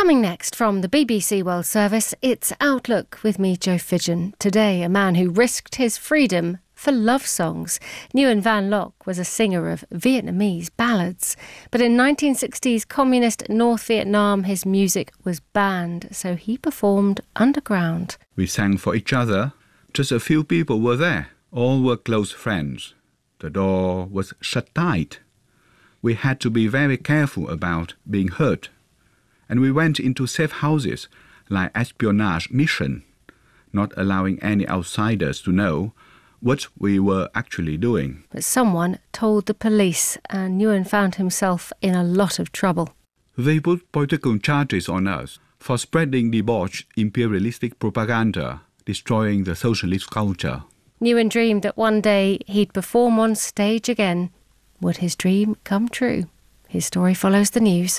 Coming next from the BBC World Service, it's Outlook with me, Jo Fidgen. Today, a man who risked his freedom for love songs. Nguyen Van Loc was a singer of Vietnamese ballads. But in 1960s communist North Vietnam, his music was banned, so he performed underground. We sang for each other. Just a few people were there. All were close friends. The door was shut tight. We had to be very careful about being hurt. And we went into safe houses like espionage mission, not allowing any outsiders to know what we were actually doing. But someone told the police, and Nguyen found himself in a lot of trouble. They put political charges on us for spreading debauched imperialistic propaganda, destroying the socialist culture. Nguyen dreamed that one day he'd perform on stage again. Would his dream come true? His story follows the news.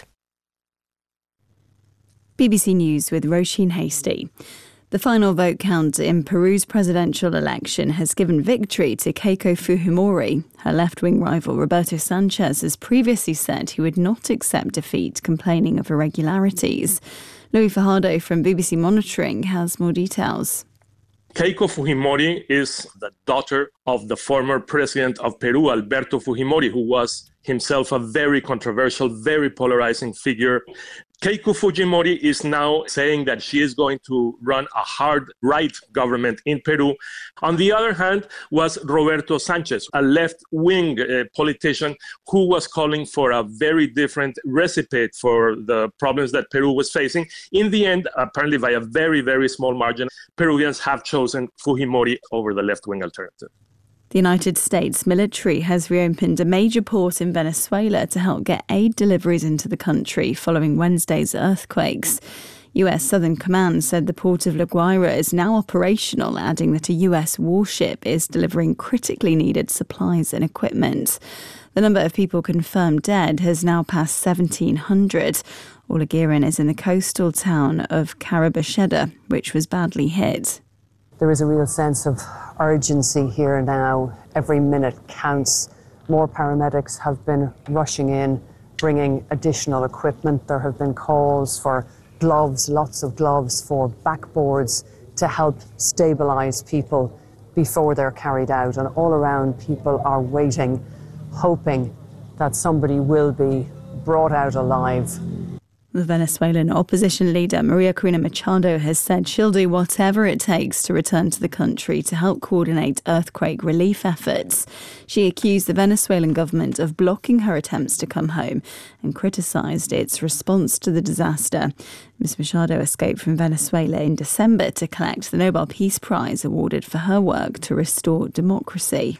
BBC News with Roisin Hastie. The final vote count in Peru's presidential election has given victory to Keiko Fujimori. Her left-wing rival Roberto Sanchez has previously said he would not accept defeat, complaining of irregularities. Louis Fajardo from BBC Monitoring has more details. Keiko Fujimori is the daughter of the former president of Peru, Alberto Fujimori, who was himself a very controversial, very polarizing figure. Keiko Fujimori is now saying that she is going to run a hard right government in Peru. On the other hand, was Roberto Sanchez, a left-wing politician who was calling for a very different recipe for the problems that Peru was facing. In the end, apparently by a very, very small margin, Peruvians have chosen Fujimori over the left-wing alternative. The United States military has reopened a major port in Venezuela to help get aid deliveries into the country following Wednesday's earthquakes. US Southern Command said the port of La Guaira is now operational, adding that a US warship is delivering critically needed supplies and equipment. The number of people confirmed dead has now passed 1,700. Olaguiran is in the coastal town of Carabacheda, which was badly hit. There is a real sense of urgency here now. Every minute counts. More paramedics have been rushing in, bringing additional equipment. There have been calls for gloves, lots of gloves, for backboards to help stabilise people before they're carried out. And all around, people are waiting, hoping that somebody will be brought out alive. The Venezuelan opposition leader Maria Corina Machado has said she'll do whatever it takes to return to the country to help coordinate earthquake relief efforts. She accused the Venezuelan government of blocking her attempts to come home and criticised its response to the disaster. Ms. Machado escaped from Venezuela in December to collect the Nobel Peace Prize awarded for her work to restore democracy.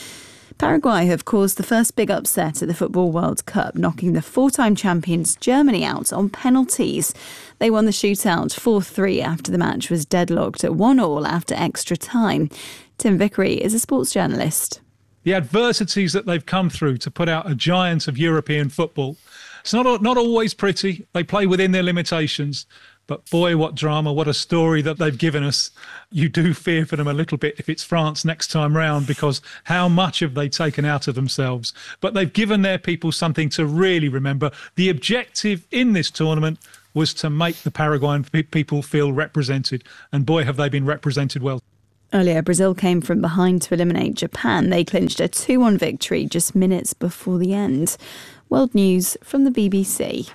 Paraguay have caused the first big upset at the Football World Cup, knocking the four-time champions Germany out on penalties. They won the shootout 4-3 after the match was deadlocked at 1-1 after extra time. Tim Vickery is a sports journalist. The adversities that they've come through to put out a giant of European football, it's not always pretty. They play within their limitations. But boy, what drama, what a story that they've given us. You do fear for them a little bit if it's France next time round, because how much have they taken out of themselves? But they've given their people something to really remember. The objective in this tournament was to make the Paraguayan people feel represented. And boy, have they been represented well. Earlier, Brazil came from behind to eliminate Japan. They clinched a 2-1 victory just minutes before the end. World News from the BBC.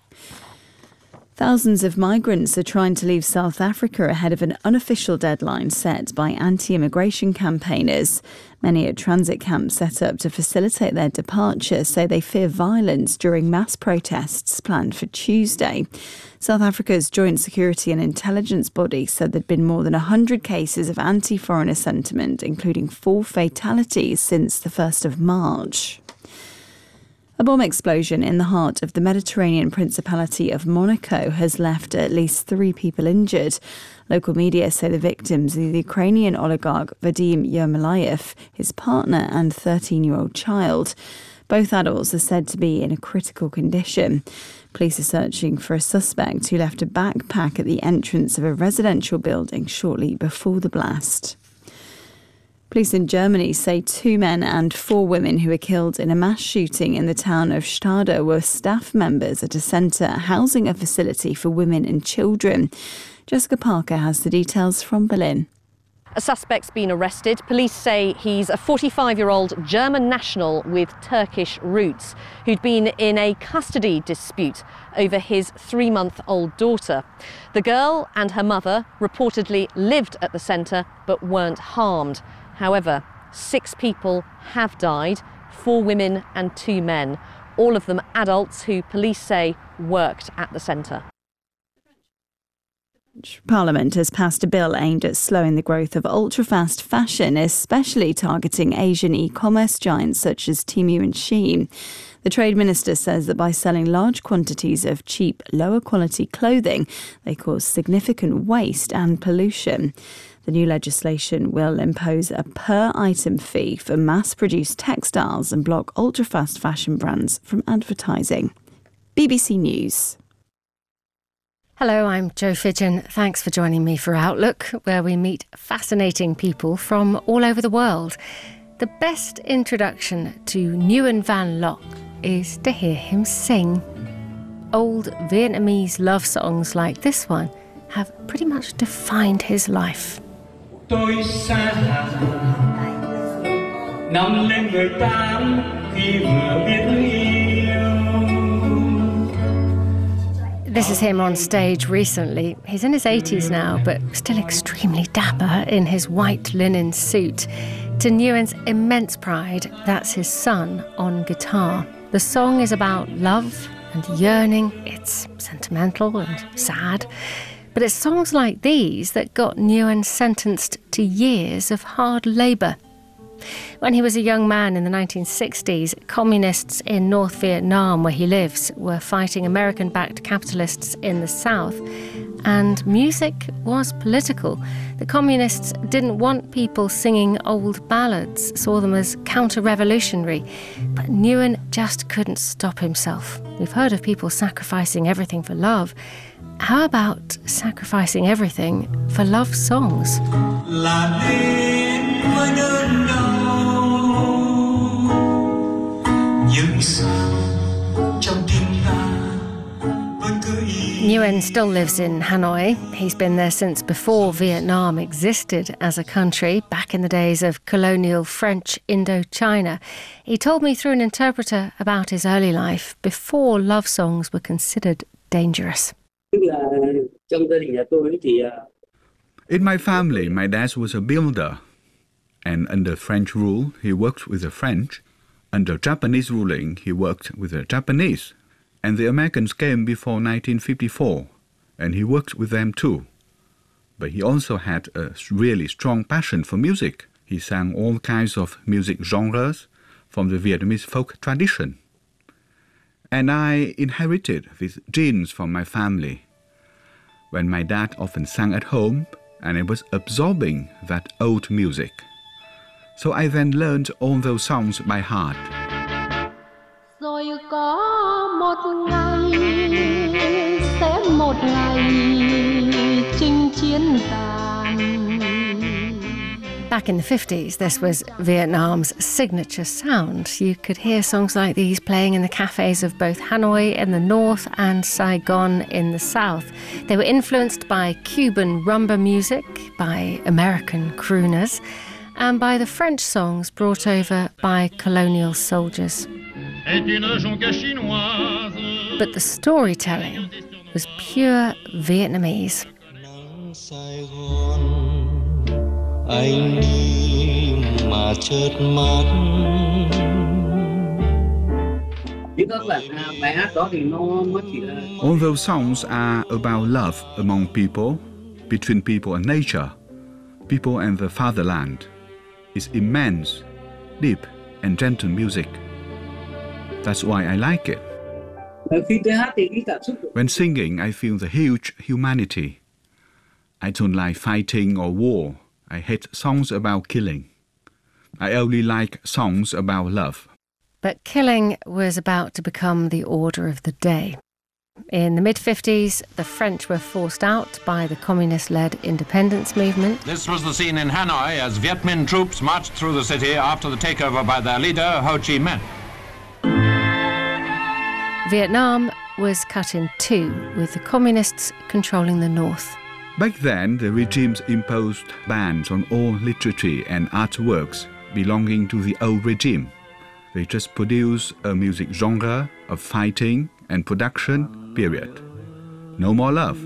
Thousands of migrants are trying to leave South Africa ahead of an unofficial deadline set by anti-immigration campaigners. Many at transit camps set up to facilitate their departure say they fear violence during mass protests planned for Tuesday. South Africa's Joint Security and Intelligence Body said there'd been more than 100 cases of anti-foreigner sentiment, including 4 fatalities since the 1st of March. A bomb explosion in the heart of the Mediterranean Principality of Monaco has left at least 3 people injured. Local media say the victims are the Ukrainian oligarch Vadim Yermolayev, his partner and 13-year-old child. Both adults are said to be in a critical condition. Police are searching for a suspect who left a backpack at the entrance of a residential building shortly before the blast. Police in Germany say 2 men and 4 women who were killed in a mass shooting in the town of Stade were staff members at a centre housing a facility for women and children. Jessica Parker has the details from Berlin. A suspect's been arrested. Police say he's a 45-year-old German national with Turkish roots who'd been in a custody dispute over his 3-month-old daughter. The girl and her mother reportedly lived at the centre but weren't harmed. However, 6 people have died, 4 women and 2 men, all of them adults who police say worked at the centre. Parliament has passed a bill aimed at slowing the growth of ultra-fast fashion, especially targeting Asian e-commerce giants such as Temu and Shein. The Trade Minister says that by selling large quantities of cheap, lower-quality clothing, they cause significant waste and pollution. The new legislation will impose a per-item fee for mass-produced textiles and block ultra-fast fashion brands from advertising. BBC News. Hello, I'm Jo Fidgen. Thanks for joining me for Outlook, where we meet fascinating people from all over the world. The best introduction to Nguyen Van Loc is to hear him sing. Old Vietnamese love songs like this one have pretty much defined his life. Tôi xa năm lên 18 khi vừa biết yêu. This is him on stage recently. He's in his 80s now, but still extremely dapper in his white linen suit. To Nguyen's immense pride, that's his son on guitar. The song is about love and yearning. It's sentimental and sad. But it's songs like these that got Nguyen sentenced to years of hard labour. When he was a young man in the 1960s, communists in North Vietnam, where he lives, were fighting American-backed capitalists in the South. And music was political. The communists didn't want people singing old ballads, saw them as counter-revolutionary. But Nguyen just couldn't stop himself. We've heard of people sacrificing everything for love. How about sacrificing everything for love songs? Nguyen still lives in Hanoi. He's been there since before Vietnam existed as a country, back in the days of colonial French Indochina. He told me through an interpreter about his early life before love songs were considered dangerous. In my family, my dad was a builder, and under French rule, he worked with the French. Under Japanese ruling, he worked with the Japanese. And the Americans came before 1954, and he worked with them too. But he also had a really strong passion for music. He sang all kinds of music genres from the Vietnamese folk tradition. And I inherited these genes from my family. When my dad often sang at home, and I was absorbing that old music. So I then learned all those songs by heart. Rồi có một ngày sẽ một ngày chinh chiến tàn. Back in the 50s, this was Vietnam's signature sound. You could hear songs like these playing in the cafes of both Hanoi in the north and Saigon in the south. They were influenced by Cuban rumba music, by American crooners, and by the French songs brought over by colonial soldiers. But the storytelling was pure Vietnamese. Anh đi mà chợt mắt. All those songs are about love among people, between people and nature, people and the fatherland. It's immense, deep and gentle music. That's why I like it. When singing, I feel the huge humanity. I don't like fighting or war. I hate songs about killing. I only like songs about love. But killing was about to become the order of the day. In the mid-50s, the French were forced out by the communist-led independence movement. This was the scene in Hanoi as Viet Minh troops marched through the city after the takeover by their leader, Ho Chi Minh. Vietnam was cut in two, with the communists controlling the north. Back then, the regimes imposed bans on all literature and artworks belonging to the old regime. They just produced a music genre of fighting and production, period. No more love.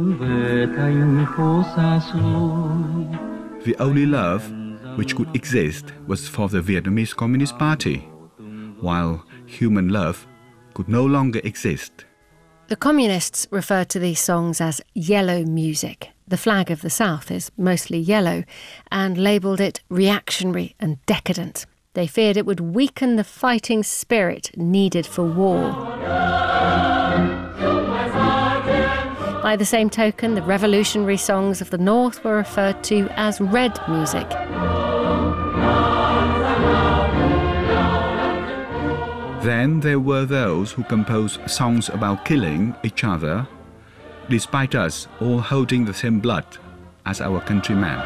The only love which could exist was for the Vietnamese Communist Party, while human love could no longer exist. The communists referred to these songs as yellow music. The flag of the South is mostly yellow, and labelled it reactionary and decadent. They feared it would weaken the fighting spirit needed for war. By the same token, the revolutionary songs of the North were referred to as red music. Then there were those who composed songs about killing each other, despite us all holding the same blood as our countrymen.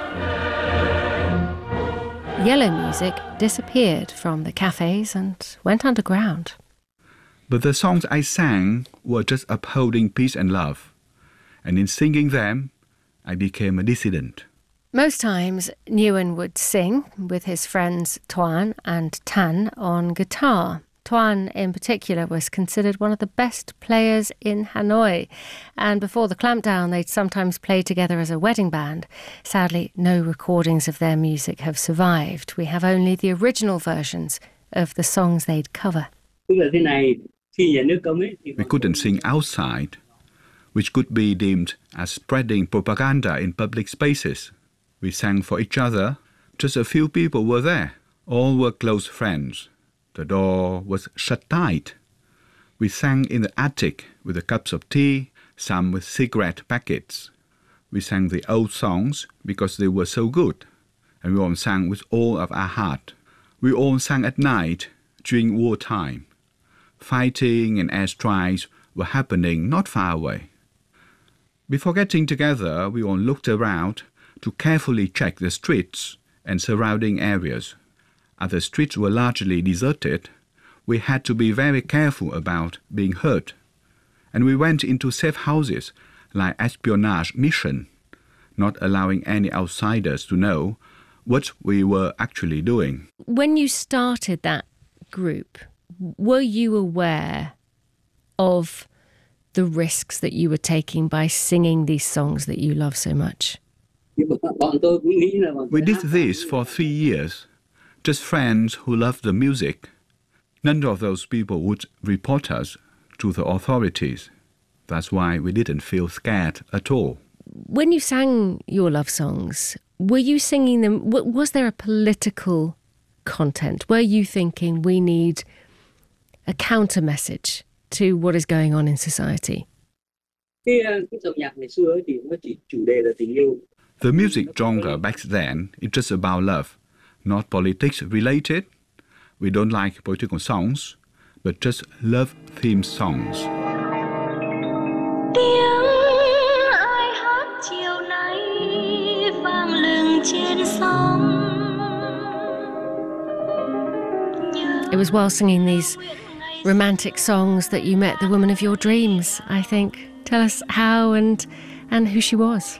Yellow music disappeared from the cafes and went underground. But the songs I sang were just upholding peace and love, and in singing them, I became a dissident. Most times, Nguyen would sing with his friends Tuan and Tan on guitar. Tuan, in particular, was considered one of the best players in Hanoi, and before the clampdown they'd sometimes play together as a wedding band. Sadly, no recordings of their music have survived. We have only the original versions of the songs they'd cover. We couldn't sing outside, which could be deemed as spreading propaganda in public spaces. We sang for each other. Just a few people were there. All were close friends. The door was shut tight. We sang in the attic with the cups of tea, some with cigarette packets. We sang the old songs because they were so good, and we all sang with all of our heart. We all sang at night during wartime. Fighting and airstrikes were happening not far away. Before getting together, we all looked around to carefully check the streets and surrounding areas. As the streets were largely deserted, we had to be very careful about being hurt. And we went into safe houses like espionage mission, not allowing any outsiders to know what we were actually doing. When you started that group, were you aware of the risks that you were taking by singing these songs that you love so much? We did this for 3 years. Just friends who loved the music. None of those people would report us to the authorities. That's why we didn't feel scared at all. When you sang your love songs, were you singing them, was there a political content? Were you thinking we need a counter message to what is going on in society? The music genre back then is just about love. Not politics related. We don't like political songs, but just love-themed songs. It was while singing these romantic songs that you met the woman of your dreams, I think. Tell us how and who she was.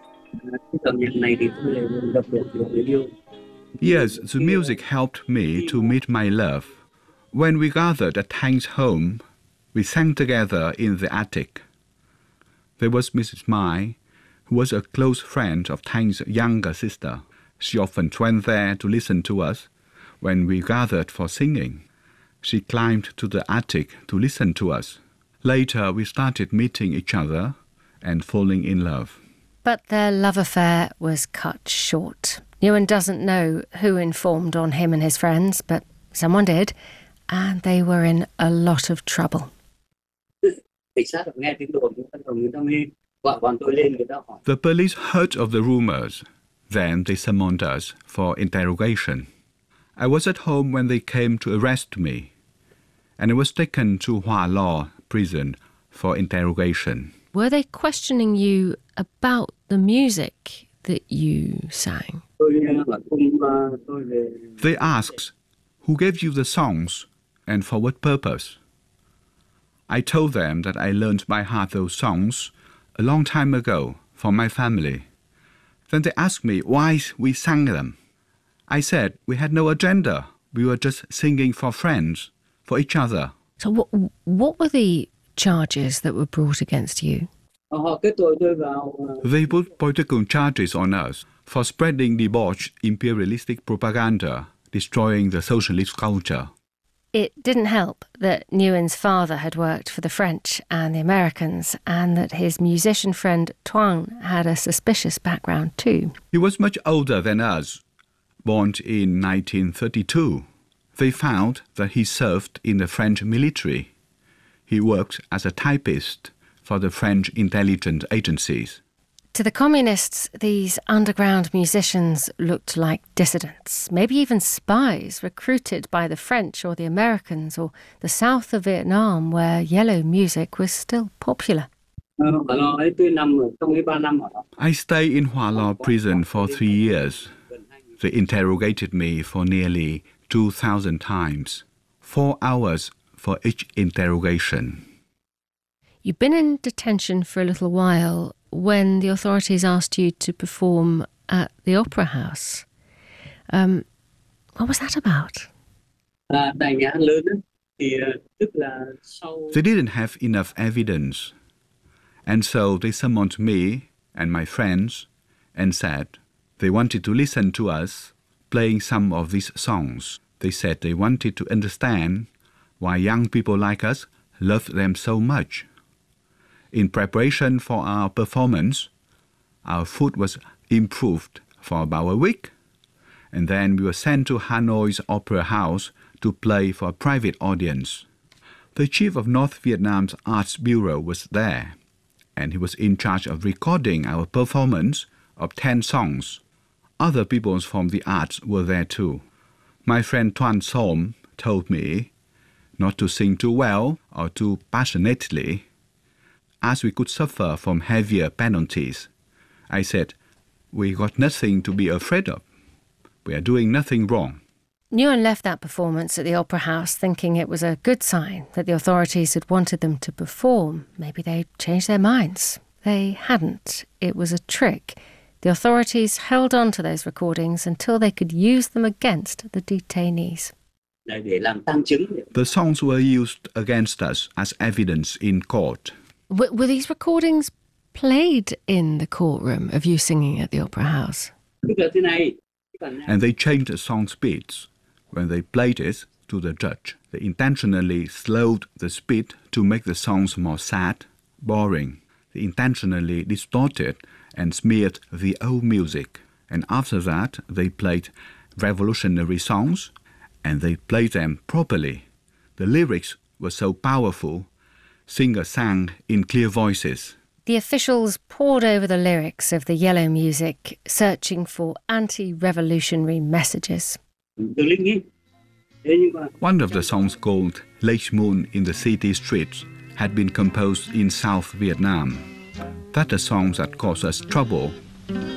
Yes, the music helped me to meet my love. When we gathered at Tang's home, we sang together in the attic. There was Mrs. Mai, who was a close friend of Tang's younger sister. She often went there to listen to us when we gathered for singing. She climbed to the attic to listen to us. Later, we started meeting each other and falling in love. But their love affair was cut short. Nguyen doesn't know who informed on him and his friends, but someone did, and they were in a lot of trouble. The police heard of the rumors. Then they summoned us for interrogation. I was at home when they came to arrest me, and I was taken to Hua Lo prison for interrogation. Were they questioning you about the music that you sang? They asked, who gave you the songs and for what purpose? I told them that I learned by heart those songs a long time ago for my family. Then they asked me why we sang them. I said we had no agenda. We were just singing for friends, for each other. So what were the charges that were brought against you? They put political charges on us for spreading debauched imperialistic propaganda, destroying the socialist culture. It didn't help that Nguyen's father had worked for the French and the Americans, and that his musician friend Tuan had a suspicious background too. He was much older than us, born in 1932. They found that he served in the French military. He worked as a typist for the French intelligence agencies. To the communists, these underground musicians looked like dissidents, maybe even spies recruited by the French or the Americans or the south of Vietnam, where yellow music was still popular. I stayed in Hoa Lo prison for 3 years. They interrogated me for nearly 2,000 times, 4 hours for each interrogation. You've been in detention for a little while when the authorities asked you to perform at the Opera House. What was that about? They didn't have enough evidence, and so they summoned me and my friends and said they wanted to listen to us playing some of these songs. They said they wanted to understand why young people like us loved them so much. In preparation for our performance, our food was improved for about a week, and then we were sent to Hanoi's Opera House to play for a private audience. The chief of North Vietnam's Arts Bureau was there, and he was in charge of recording our performance of 10 songs. Other people from the arts were there too. My friend Tuan Som told me not to sing too well or too passionately, as we could suffer from heavier penalties. I said, we got nothing to be afraid of. We are doing nothing wrong. Nguyen left that performance at the Opera House thinking it was a good sign that the authorities had wanted them to perform. Maybe they'd changed their minds. They hadn't. It was a trick. The authorities held on to those recordings until they could use them against the detainees. The songs were used against us as evidence in court. Were these recordings played in the courtroom of you singing at the Opera House? And they changed the song's beats. When they played it to the judge, they intentionally slowed the speed to make the songs more sad, boring. They intentionally distorted and smeared the old music. And after that, they played revolutionary songs, and they played them properly. The lyrics were so powerful, singers sang in clear voices. The officials pored over the lyrics of the yellow music, searching for anti-revolutionary messages. One of the songs called Late Moon in the City Streets had been composed in South Vietnam. That's a song that caused us trouble